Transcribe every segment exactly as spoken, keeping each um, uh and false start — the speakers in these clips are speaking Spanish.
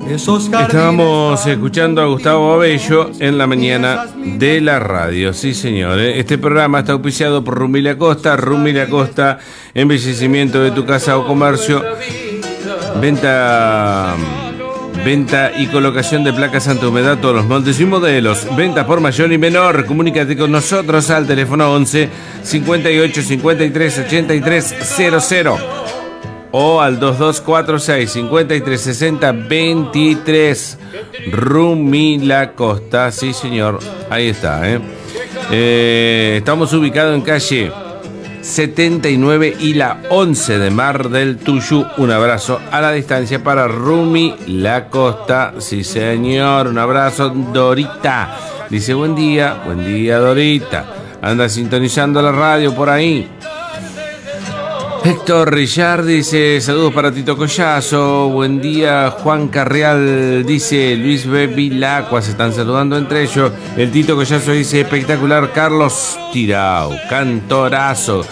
Estábamos escuchando a Gustavo Abello en la mañana de la radio, sí señor. Este programa está auspiciado por Rumila Costa. Rumila Costa, embellecimiento de tu casa o comercio, venta, venta y colocación de placas antihumedad, todos los moldes y modelos, ventas por mayor y menor. Comunícate con nosotros al teléfono once cincuenta y ocho cincuenta y tres ochenta y tres cero cero. O al dos dos cuatro seis cincuenta y tres sesenta veintitrés. Rumila Costa, sí señor, ahí está, ¿eh? Eh, estamos ubicados en calle setenta y nueve y la once de Mar del Tuyú. Un abrazo a la distancia para Rumila Costa, sí señor, un abrazo. Dorita dice buen día, buen día Dorita, anda sintonizando la radio por ahí. Héctor Richard dice saludos para Tito Collazo, buen día. Juan Carreal dice Luis B. Vilacua, se están saludando entre ellos. El Tito Collazo dice espectacular Carlos Tirao, cantorazo.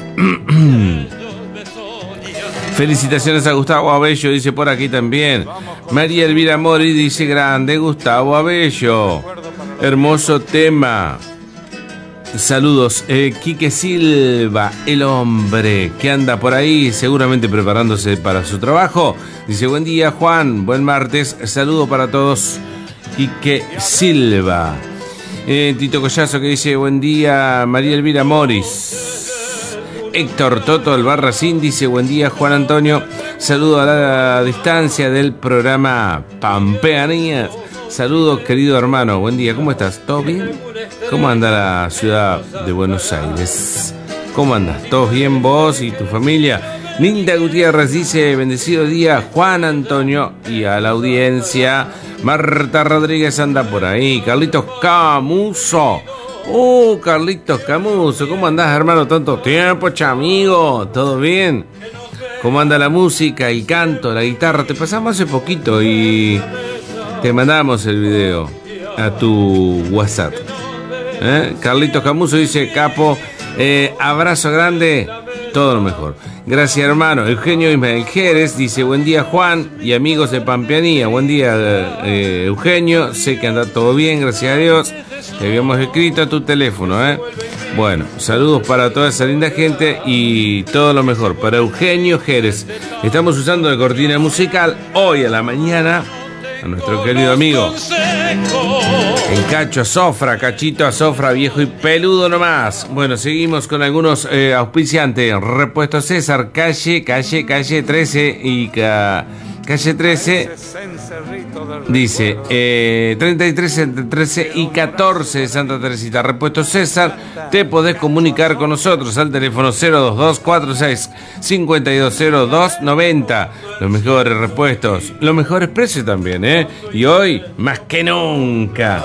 Felicitaciones a Gustavo Abello, dice por aquí también. María Elvira Mori dice grande Gustavo Abello, hermoso tema. Saludos, eh, Quique Silva, el hombre que anda por ahí seguramente preparándose para su trabajo. Dice buen día Juan, buen martes, saludo para todos. Quique Silva. eh, Tito Collazo que dice buen día María Elvira Moris. Héctor Toto Albarracín dice buen día Juan Antonio, saludo a la distancia del programa Pampeanías. Saludos querido hermano, buen día, ¿cómo estás? ¿Todo bien? ¿Cómo anda la ciudad de Buenos Aires? ¿Cómo andas? ¿Todos bien vos y tu familia? Nilda Gutiérrez dice bendecido día Juan Antonio y a la audiencia. Marta Rodríguez anda por ahí. Carlitos Camuso. Oh, Carlitos Camuso, ¿cómo andás hermano? Tanto tiempo, chamigo, ¿todo bien? ¿Cómo anda la música, el canto, la guitarra? Te pasamos hace poquito y te mandamos el video a tu WhatsApp. ¿Eh? Carlitos Camuso dice capo, eh, abrazo grande, todo lo mejor. Gracias hermano. Eugenio Ismael Jerez dice buen día Juan y amigos de Pampeanía. Buen día eh, Eugenio, sé que anda todo bien, gracias a Dios. Te habíamos escrito a tu teléfono, ¿eh? Bueno, saludos para toda esa linda gente y todo lo mejor para Eugenio Jerez. Estamos usando de cortina musical hoy a la mañana a nuestro querido amigo el Cacho Azofra, Cachito Azofra, viejo y peludo nomás. Bueno, seguimos con algunos eh, auspiciantes. Repuesto César, calle, calle, calle trece y ca, calle trece. Dice eh, treinta y tres, entre trece y catorce de Santa Teresita. Repuesto César, te podés comunicar con nosotros al teléfono cero dos dos cuatro seis cinco dos cero dos noventa. Los mejores repuestos, los mejores precios también, ¿eh? Y hoy, más que nunca.